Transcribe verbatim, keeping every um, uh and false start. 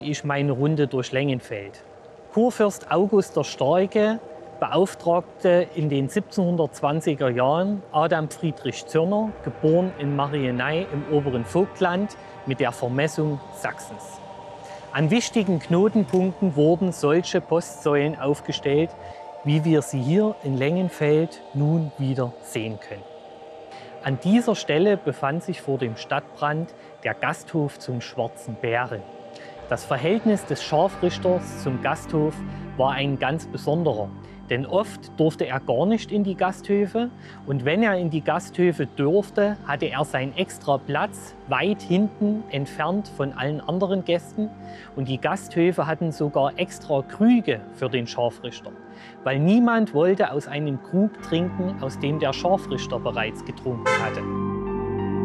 Ich meine Runde durch Lengenfeld. Kurfürst August der Starke beauftragte in den siebzehnhundertzwanziger Jahren Adam Friedrich Zürner, geboren in Marieney im oberen Vogtland, mit der Vermessung Sachsens. An wichtigen Knotenpunkten wurden solche Postsäulen aufgestellt, wie wir sie hier in Lengenfeld nun wieder sehen können. An dieser Stelle befand sich vor dem Stadtbrand der Gasthof zum Schwarzen Bären. Das Verhältnis des Scharfrichters zum Gasthof war ein ganz besonderer, denn oft durfte er gar nicht in die Gasthöfe und wenn er in die Gasthöfe durfte, hatte er seinen extra Platz weit hinten entfernt von allen anderen Gästen und die Gasthöfe hatten sogar extra Krüge für den Scharfrichter, weil niemand wollte aus einem Krug trinken, aus dem der Scharfrichter bereits getrunken hatte.